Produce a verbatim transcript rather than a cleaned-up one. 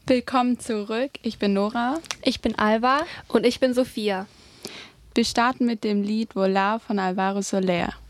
Willkommen zurück. Ich bin Nora. Ich bin Alva. Und ich bin Sophia. Wir starten mit dem Lied Volar von Alvaro Soler.